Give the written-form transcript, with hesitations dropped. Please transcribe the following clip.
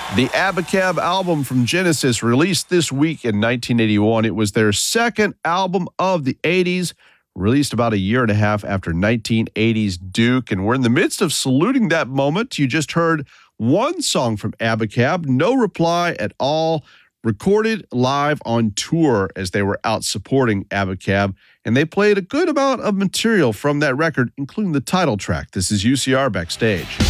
The Abacab album from Genesis released this week in 1981. It was their second album of the 80s, released about a year and a half after 1980's Duke. And we're in the midst of saluting that moment. You just heard one song from Abacab, No Reply at All, recorded live on tour as they were out supporting Abacab. And they played a good amount of material from that record, including the title track. This is UCR Backstage.